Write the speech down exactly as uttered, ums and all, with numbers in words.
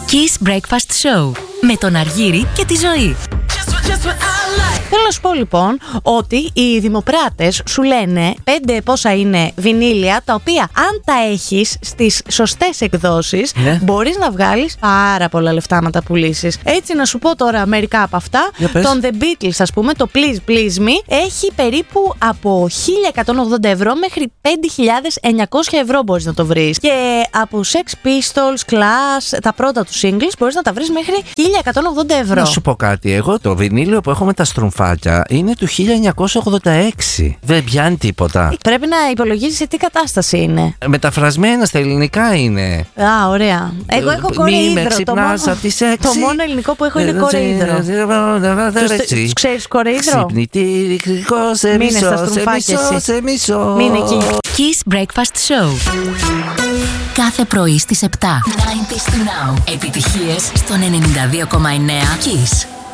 Kiss Breakfast Show με τον Αργύρη και τη Ζωή. Θέλω να σου πω λοιπόν ότι οι δημοπράτες σου λένε πέντε πόσα είναι βινίλια, τα οποία αν τα έχεις στις σωστές εκδόσεις, ναι, μπορείς να βγάλεις πάρα πολλά λεφτά να τα πουλήσεις. Έτσι, να σου πω τώρα μερικά από αυτά. Τον The Beatles, ας πούμε, το Please Please Me, έχει περίπου από χίλια εκατόν ογδόντα ευρώ μέχρι πέντε χιλιάδες εννιακόσια ευρώ μπορείς να το βρεις. Και από Sex Pistols, Clash, τα πρώτα του singles, μπορείς να τα βρεις μέχρι χίλια εκατόν ογδόντα ευρώ. Να σου πω κάτι, εγώ το βινίλιο που έχω με τα στρουμφάκια είναι του χίλια εννιακόσια ογδόντα έξι. Δεν πιάνει τίποτα. Πρέπει να υπολογίσεις σε τι κατάσταση είναι. Μεταφρασμένα στα ελληνικά είναι. Α, ωραία. Εγώ έχω κορεΐδρο. Το, μόνο... το μόνο ελληνικό που έχω είναι κορεΐδρο. Τους ξέρεις κορεΐδρο? Ξυπνητήρικο σε μισό, σε μισό, σε μισό. Μην εκεί. Kiss Breakfast Show. Κάθε πρωί στις επτά. ενενήντα Now. Επιτυχίες στον ενενήντα δύο κόμμα εννέα Kiss.